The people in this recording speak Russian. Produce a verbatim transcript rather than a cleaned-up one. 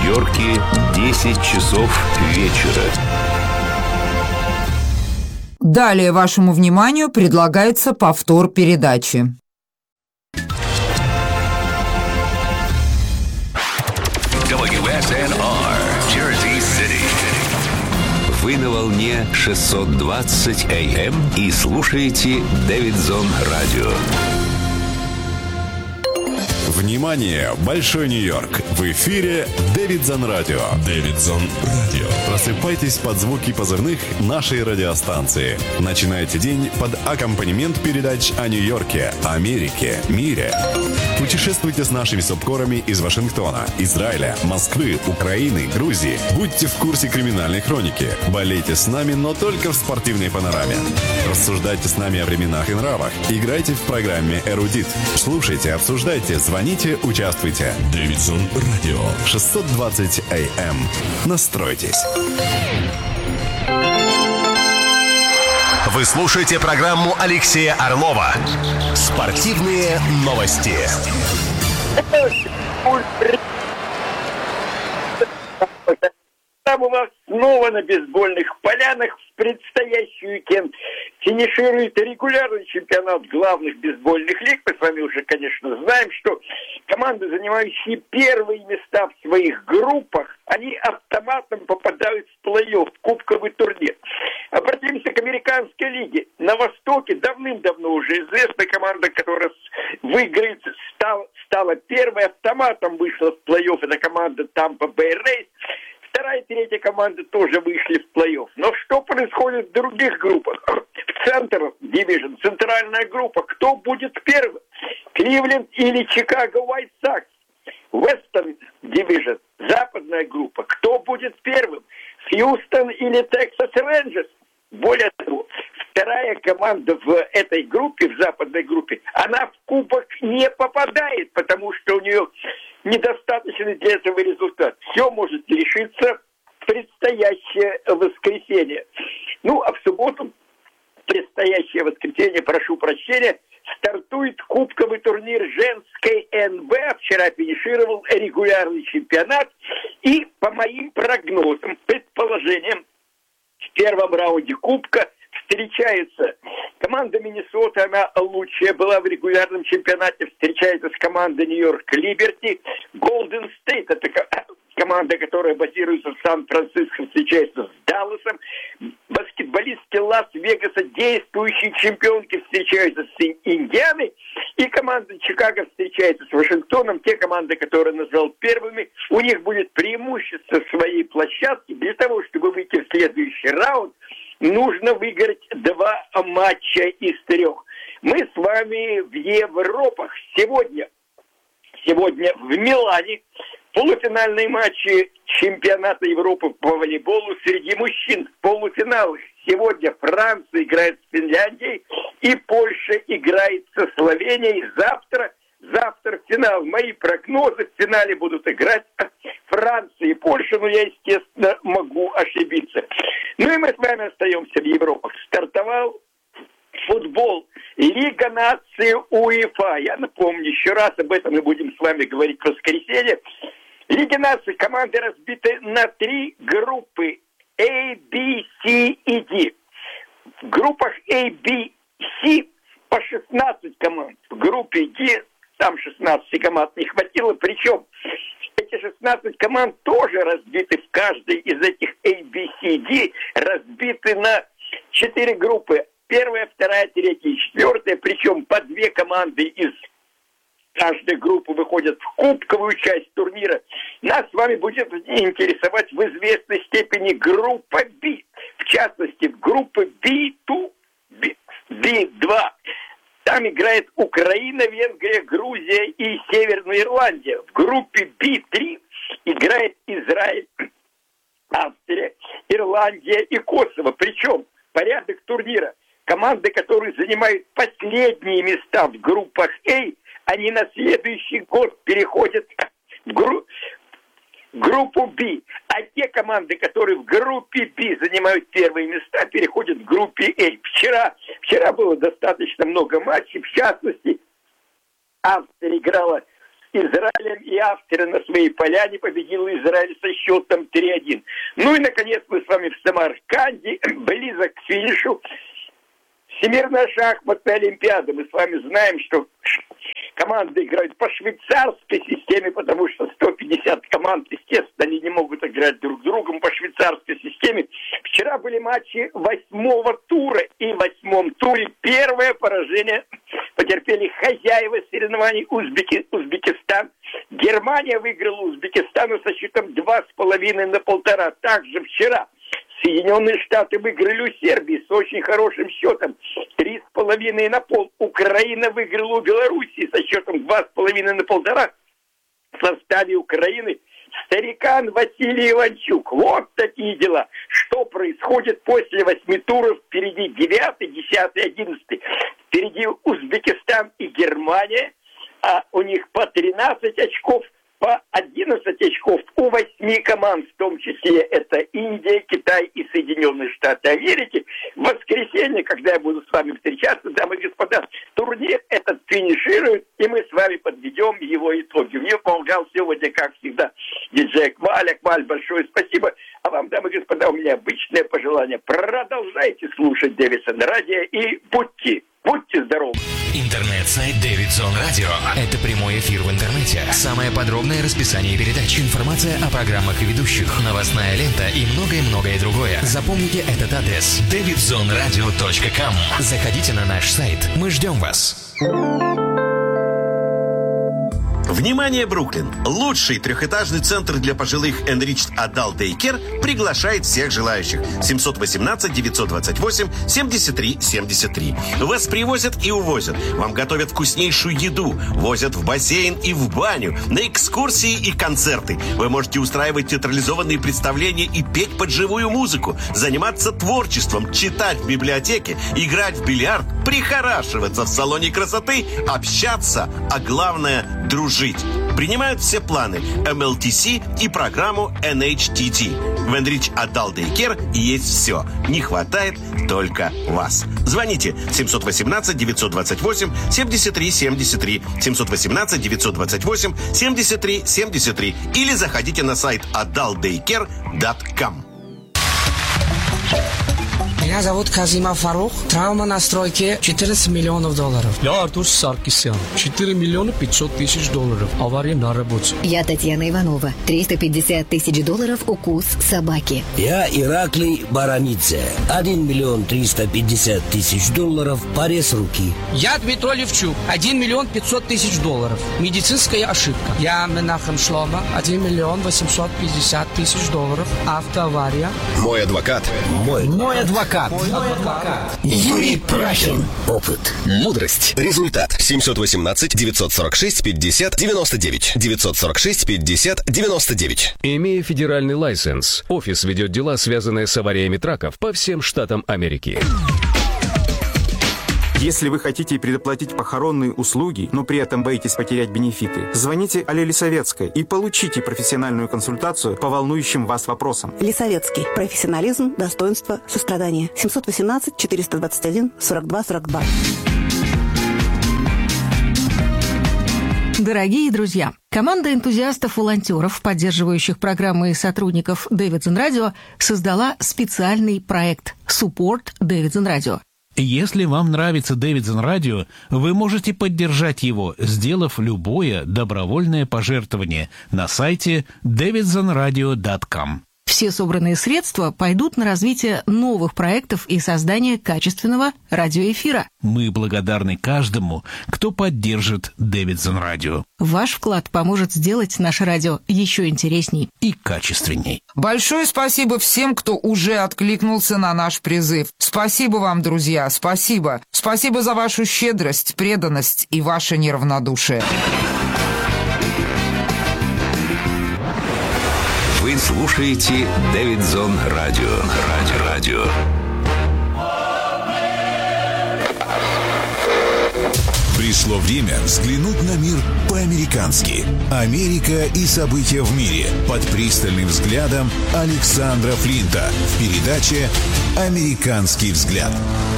Нью-Йорке десять часов вечера. Далее вашему вниманию предлагается повтор передачи. дабл ю эс эн ар, Jersey City. Вы на волне шестьсот двадцать эй эм и слушаете Дэвидсон Радио. Внимание! Большой Нью-Йорк! В эфире Дэвидсон Радио. Дэвидсон Радио. Просыпайтесь под звуки позывных нашей радиостанции. Начинайте день под аккомпанемент передач о Нью-Йорке, Америке, мире. Путешествуйте с нашими субкорами из Вашингтона, Израиля, Москвы, Украины, Грузии. Будьте в курсе криминальной хроники. Болейте с нами, но только в спортивной панораме. Рассуждайте с нами о временах и нравах. Играйте в программе «Эрудит». Слушайте, обсуждайте, звоните, участвуйте. Дэвидсон Радио. шестьсот двадцать эй эм. Настройтесь. Вы слушаете программу Алексея Орлова «Спортивные новости». Там у вас снова на бейсбольных полянах в предстоящий уикенд финиширует регулярный чемпионат главных бейсбольных лиг. Мы с вами уже, конечно, знаем, что команды, занимающие первые места в своих группах, они автоматом попадают в плей-офф, кубковый турнир. Обратимся к американской лиге. На Востоке давным-давно уже известна команда, которая выиграет, стала, стала первой, автоматом вышла в плей-офф. Это команда Tampa Bay Rays. Вторая и третья команды тоже вышли в плей-офф. Но что происходит в других группах? В Центр Дивизион, центральная группа. Кто будет первым? Кливленд или Чикаго Уайт Сокс? Вестерн Дивизион, западная группа. Кто будет первым? Хьюстон или Texas Rangers? Более того, вторая команда в этой группе, в западной группе, она в кубок не попадает, потому что у нее недостаточный для этого результат. Все может решиться в предстоящее воскресенье. Ну, а в субботу, предстоящее воскресенье, прошу прощения, стартует кубковый турнир женской эн бэ а. Вчера финишировал регулярный чемпионат. И по моим прогнозам, предположениям, в первом раунде кубка встречается команда Миннесоты, она лучшая была в регулярном чемпионате, встречается с командой Нью-Йорк Либерти. Голден Стейт, это команда, которая базируется в Сан-Франциско, встречается с Далласом. Баскетболистки Лас-Вегаса, действующие чемпионки, встречаются с Индианой. И команда Чикаго встречается с Вашингтоном. Те команды, которые назвал первыми, у них будет преимущество своей площадки. Для того, чтобы выйти в следующий раунд, нужно выиграть два матча из трех. Мы с вами в Европах сегодня, сегодня в Милане, полуфинальные матчи чемпионата Европы по волейболу среди мужчин в полуфиналах. Сегодня Франция играет с Финляндией и Польша играет со Словенией. Завтра, завтра финал. Мои прогнозы: в финале будут играть Франция и Польша, но я, естественно, могу ошибиться. Ну и мы с вами остаемся в Европах. Стартовал футбол, Лига наций УЕФА. Я напомню еще раз, об этом мы будем с вами говорить в воскресенье. Лига наций, команды разбиты на три группы: A, B, C и D. В группах A, B, C по шестнадцать команд. В группе D там шестнадцать команд не хватило. Причем эти шестнадцать команд тоже разбиты в каждой из этих A, B, C, D, разбиты на четыре группы. Первая, вторая, третья и четвертая. Причем по две команды из каждой группы выходят в кубковую часть турнира. Нас с вами будет интересовать в известной степени группа B. В частности, в группе би два, би два. Там играет Украина, Венгрия, Грузия и Северная Ирландия. В группе би три играет Израиль, Австрия, Ирландия и Косово. Причем порядок турнира: команды, которые занимают последние места в группах А, они на следующий год переходят в гру- группу Б. А те команды, которые в группе Б занимают первые места, переходят в группе А. Вчера, вчера было достаточно много матчей. В частности, Австрия играла Израилем, и Австрия на своей поляне победила Израиль со счетом три один. Ну и, наконец, мы с вами в Самарканде, близок к финишу. Всемирная шахматная олимпиада. Мы с вами знаем, что команды играют по швейцарской системе, потому что сто пятьдесят команд, естественно, они не могут играть друг с другом по швейцарской системе. Вчера были матчи восьмого тура, и в восьмом туре первое поражение потерпели хозяева соревнований Узбеки, Узбекистан. Германия выиграла Узбекистану со счетом два с половиной на полтора. Также вчера Соединенные Штаты выиграли у Сербии с очень хорошим счетом три с половиной на пол. Украина выиграла у Белоруссии со счетом два с половиной на полтора. В составе Украины старикан Василий Иванчук. Вот такие дела. Что происходит после восьми туров? Впереди девятый, десятый, одиннадцатый. Впереди Узбекистан и Германия. А у них по тринадцать очков, по одиннадцать очков у восьми команд, в том числе это Индия, Китай и Соединенные Штаты Америки. В воскресенье, когда я буду с вами встречаться, дамы и господа, турнир этот финиширует, и мы с вами подведем его итоги. Мне помогал сегодня, как всегда, диджей Акмаль. Акмаль, большое спасибо. А вам, дамы и господа, у меня обычное пожелание. Продолжайте слушать Дэвидсон Радио и будьте Будьте здоровы! Интернет-сайт Дэвидсон Радио. Это прямой эфир в интернете. Самое подробное расписание передач, информация о программах и ведущих, новостная лента и многое-многое другое. Запомните этот адрес: дэвидсон радио точка ком. Заходите на наш сайт. Мы ждем вас. Внимание, Бруклин! Лучший трехэтажный центр для пожилых Enriched Adult Daycare приглашает всех желающих. семьсот восемнадцать девятьсот двадцать восемь семьдесят три семьдесят три. Вас привозят и увозят. Вам готовят вкуснейшую еду. Возят в бассейн и в баню. На экскурсии и концерты. Вы можете устраивать театрализованные представления и петь под живую музыку. Заниматься творчеством, читать в библиотеке, играть в бильярд, прихорашиваться в салоне красоты, общаться, а главное – дружить. Принимают все планы эм эл ти си и программу эн эйч ти ти. В Enriched Adult Daycare есть все. Не хватает только вас. Звоните семьсот восемнадцать девятьсот двадцать восемь семьдесят три семьдесят три, семьсот восемнадцать девятьсот двадцать восемь семьдесят три семьдесят три или заходите на сайт адалт дейкер точка ком. Меня зовут Казима Фарух. Травма на стройке четырнадцать миллионов долларов. Я Артур Саркисян. четыре миллиона пятьсот тысяч долларов. Авария на работе. Я Татьяна Иванова. триста пятьдесят тысяч долларов укус собаки. Я Ираклий Баранидзе. один миллион триста пятьдесят тысяч долларов. Порез руки. Я Дмитрий Левчук. один миллион пятьсот тысяч долларов. Медицинская ошибка. Я Менахем Шлома. один миллион восемьсот пятьдесят тысяч долларов. Автоавария. Мой адвокат. Мой. Мой адвокат. Мой адвокат. Юрий Прахин. Опыт. Мудрость. Результат. семьсот восемнадцать девятьсот сорок шесть пятьдесят девяносто девять. девятьсот сорок шесть пятьдесят девяносто девять. Имея федеральный лайсенс, офис ведет дела, связанные с авариями траков по всем штатам Америки. Если вы хотите предоплатить похоронные услуги, но при этом боитесь потерять бенефиты, звоните Алле Лисовецкой и получите профессиональную консультацию по волнующим вас вопросам. Лисовецкий. Профессионализм, достоинство, сострадание. семьсот восемнадцать четыреста двадцать один сорок два сорок два. Дорогие друзья, команда энтузиастов-волонтеров, поддерживающих программы и сотрудников Дэвидсон Радио, создала специальный проект «Support Дэвидсон Радио». Если вам нравится Дэвидсон Радио, вы можете поддержать его, сделав любое добровольное пожертвование на сайте дэвидсон радио точка ком. Все собранные средства пойдут на развитие новых проектов и создание качественного радиоэфира. Мы благодарны каждому, кто поддержит Дэвидсон Радио. Ваш вклад поможет сделать наше радио еще интересней и качественней. Большое спасибо всем, кто уже откликнулся на наш призыв. Спасибо вам, друзья, спасибо. Спасибо за вашу щедрость, преданность и ваше неравнодушие. Вы слушаете Дэвидсон Радио. Радио. Радио. Пришло время взглянуть на мир по-американски. Америка и события в мире под пристальным взглядом Александра Флинта в передаче «Американский взгляд».